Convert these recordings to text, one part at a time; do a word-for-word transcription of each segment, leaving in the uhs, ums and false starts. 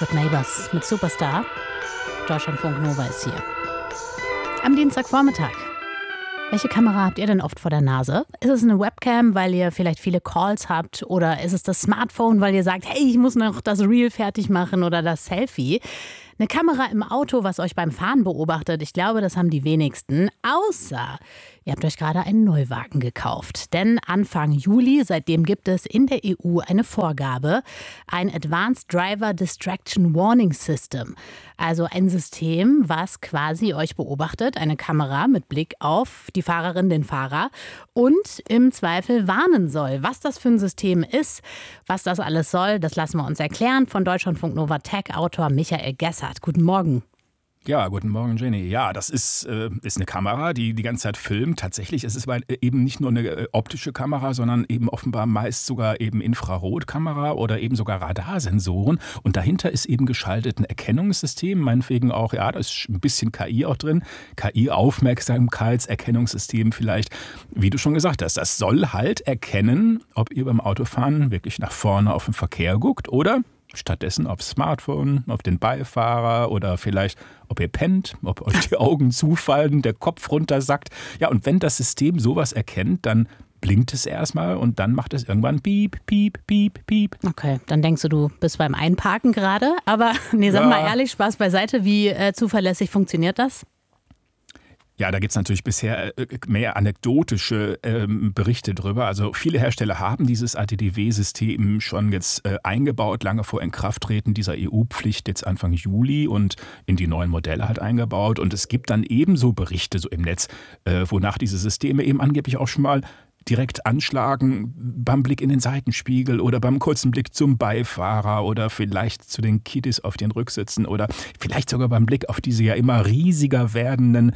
Good Neighbors mit Superstar. Deutschlandfunk Nova ist hier. Am Dienstagvormittag. Welche Kamera habt ihr denn oft vor der Nase? Ist es eine Webcam, weil ihr vielleicht viele Calls habt? Oder ist es das Smartphone, weil ihr sagt, hey, ich muss noch das Reel fertig machen oder das Selfie? Eine Kamera im Auto, was euch beim Fahren beobachtet, ich glaube, das haben die wenigsten. Außer ihr habt euch gerade einen Neuwagen gekauft. Denn Anfang Juli, seitdem gibt es in der E U eine Vorgabe, ein Advanced Driver Distraction Warning System. Also ein System, was quasi euch beobachtet, eine Kamera mit Blick auf die Fahrerin, den Fahrer und im Zweifel warnen soll. Was das für ein System ist, was das alles soll, das lassen wir uns erklären von Deutschlandfunk Nova Tech-Autor Michael Gessert. Guten Morgen. Ja, guten Morgen, Jenny. Ja, das ist, äh, ist eine Kamera, die die ganze Zeit filmt. Tatsächlich ist es aber eben nicht nur eine äh, optische Kamera, sondern eben offenbar meist sogar eben Infrarotkamera oder eben sogar Radarsensoren. Und dahinter ist eben geschaltet ein Erkennungssystem, meinetwegen auch, ja, da ist ein bisschen K I auch drin. K I-Aufmerksamkeitserkennungssystem vielleicht, wie du schon gesagt hast. Das soll halt erkennen, ob ihr beim Autofahren wirklich nach vorne auf den Verkehr guckt oder stattdessen aufs Smartphone, auf den Beifahrer oder vielleicht, ob ihr pennt, ob euch die Augen zufallen, der Kopf runtersackt. Ja, und wenn das System sowas erkennt, dann blinkt es erstmal und dann macht es irgendwann piep, piep, piep, piep. Okay, dann denkst du, du bist beim Einparken gerade. Aber nee, sag ja. mal ehrlich, Spaß beiseite, wie äh, zuverlässig funktioniert das? Ja, da gibt es natürlich bisher mehr anekdotische ähm, Berichte drüber. Also viele Hersteller haben dieses A D D W-System schon jetzt äh, eingebaut, lange vor Inkrafttreten dieser E U-Pflicht jetzt Anfang Juli und in die neuen Modelle halt eingebaut. Und es gibt dann ebenso Berichte so im Netz, äh, wonach diese Systeme eben angeblich auch schon mal direkt anschlagen beim Blick in den Seitenspiegel oder beim kurzen Blick zum Beifahrer oder vielleicht zu den Kiddies auf den Rücksitzen oder vielleicht sogar beim Blick auf diese ja immer riesiger werdenden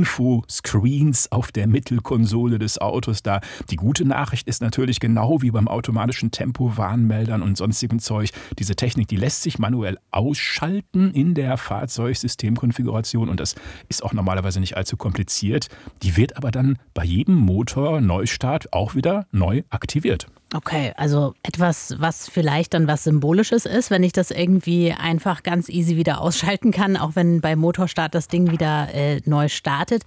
Infoscreens auf der Mittelkonsole des Autos da. Die gute Nachricht ist natürlich, genau wie beim automatischen Tempowarnmeldern und sonstigem Zeug, diese Technik, die lässt sich manuell ausschalten in der Fahrzeugsystemkonfiguration und das ist auch normalerweise nicht allzu kompliziert. Die wird aber dann bei jedem Motor Neustart auch wieder neu aktiviert. Okay, also etwas, was vielleicht dann was Symbolisches ist, wenn ich das irgendwie einfach ganz easy wieder ausschalten kann, auch wenn bei Motorstart das Ding wieder äh, neu startet.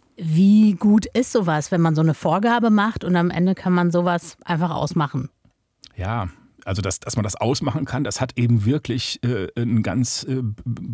Wie gut ist sowas, wenn man so eine Vorgabe macht und am Ende kann man sowas einfach ausmachen? Ja, also dass, dass man das ausmachen kann, das hat eben wirklich äh, einen ganz äh,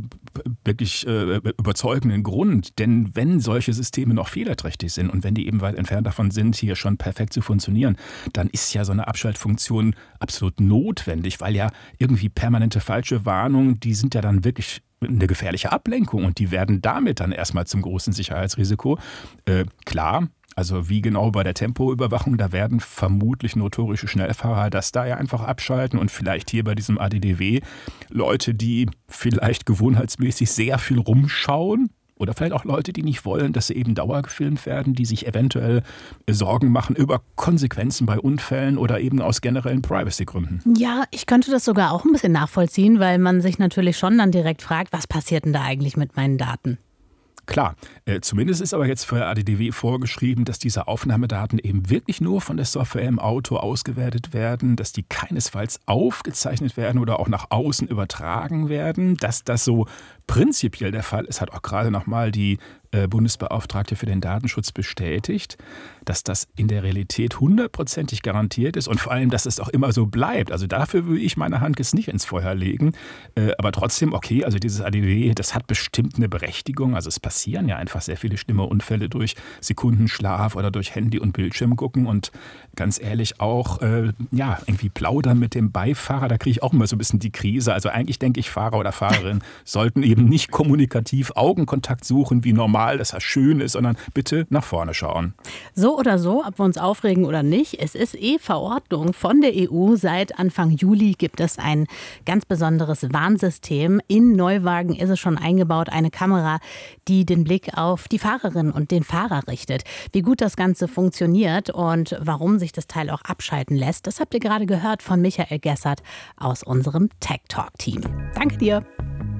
wirklich äh, überzeugenden Grund. Denn wenn solche Systeme noch fehlerträchtig sind und wenn die eben weit entfernt davon sind, hier schon perfekt zu funktionieren, dann ist ja so eine Abschaltfunktion absolut notwendig, weil ja irgendwie permanente falsche Warnungen, die sind ja dann wirklich eine gefährliche Ablenkung und die werden damit dann erstmal zum großen Sicherheitsrisiko. Äh, klar, also wie genau bei der Tempoüberwachung, da werden vermutlich notorische Schnellfahrer das da ja einfach abschalten und vielleicht hier bei diesem A D D W Leute, die vielleicht gewohnheitsmäßig sehr viel rumschauen oder vielleicht auch Leute, die nicht wollen, dass sie eben dauergefilmt werden, die sich eventuell Sorgen machen über Konsequenzen bei Unfällen oder eben aus generellen Privacy-Gründen. Ja, ich könnte das sogar auch ein bisschen nachvollziehen, weil man sich natürlich schon dann direkt fragt, was passiert denn da eigentlich mit meinen Daten? Klar, äh, zumindest ist aber jetzt für A D D W vorgeschrieben, dass diese Aufnahmedaten eben wirklich nur von der Software im Auto ausgewertet werden, dass die keinesfalls aufgezeichnet werden oder auch nach außen übertragen werden. Dass das so prinzipiell der Fall ist, hat auch gerade nochmal die äh, Bundesbeauftragte für den Datenschutz bestätigt, dass das in der Realität hundertprozentig garantiert ist und vor allem, dass es auch immer so bleibt. Also dafür würde ich meine Hand jetzt nicht ins Feuer legen. Äh, aber trotzdem, okay, also dieses A D D W, das hat bestimmt eine Berechtigung. Also es passieren ja einfach sehr viele schlimme Unfälle durch Sekundenschlaf oder durch Handy und Bildschirm gucken und ganz ehrlich auch, äh, ja, irgendwie plaudern mit dem Beifahrer, da kriege ich auch immer so ein bisschen die Krise. Also eigentlich denke ich, Fahrer oder Fahrerin sollten eben nicht kommunikativ Augenkontakt suchen, wie normal, dass das schön ist, sondern bitte nach vorne schauen. So oder so, ob wir uns aufregen oder nicht, es ist eh Verordnung von der E U. Seit Anfang Juli gibt es ein ganz besonderes Warnsystem. In Neuwagen ist es schon eingebaut, eine Kamera, die den Blick auf die Fahrerin und den Fahrer richtet. Wie gut das Ganze funktioniert und warum sich das Teil auch abschalten lässt, das habt ihr gerade gehört von Michael Gessert aus unserem Tech Talk Team. Danke dir.